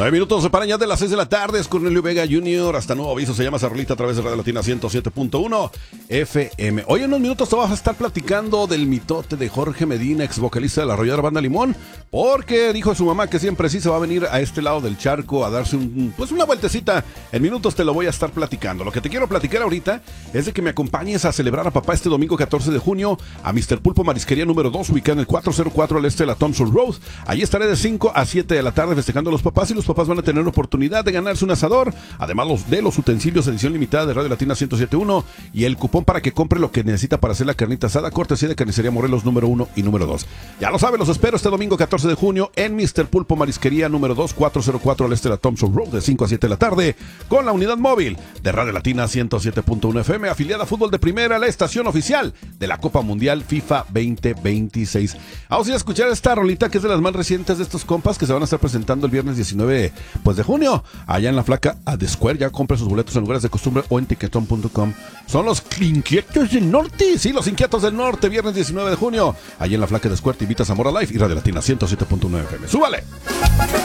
9 minutos para ya de las 6 de la tarde. Es Cornelio Vega Jr. Hasta nuevo aviso. Se llama Zarrolita a través de Radio Latina 107.1 FM. Hoy en unos minutos te vas a estar platicando del mitote de Jorge Medina, ex vocalista de la Arrolladora Banda Limón, porque dijo su mamá que siempre sí se va a venir a este lado del charco a darse una vueltecita. En minutos te lo voy a estar platicando. Lo que te quiero platicar ahorita es de que me acompañes a celebrar a papá este domingo 14 de junio a Mr. Pulpo Marisquería número 2, ubicada en el 404 al este de la Thompson Road. Allí estaré de 5 a 7 de la tarde festejando a los papás, y los papás van a tener oportunidad de ganarse un asador, además de los utensilios edición limitada de Radio Latina 107.1 y el cupón para que compre lo que necesita para hacer la carnita asada, cortesía de Carnicería Morelos número 1 y número 2. Ya lo sabe, los espero este domingo 14 de junio en Mr. Pulpo Marisquería número 2, 404 al este de la Thompson Road, de 5 a 7 de la tarde, con la unidad móvil de Radio Latina 107.1 FM, afiliada a Fútbol de Primera, la estación oficial de la Copa Mundial FIFA 2026. Vamos a ir a escuchar esta rolita que es de las más recientes de estos compas que se van a estar presentando el viernes 19 de junio, allá en la flaca a The Square. Ya compre sus boletos en lugares de costumbre o en tiquetón.com. Son los inquietos del norte, sí, los inquietos del norte, viernes 19 de junio, allá en la flaca de The Square. Te invita a Zamora Live y Radio Latina 107.9 FM. ¡Súbale!